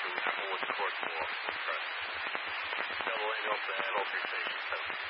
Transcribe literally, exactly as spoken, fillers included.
to Applewood Court for Press. Double A Milton at all three stations.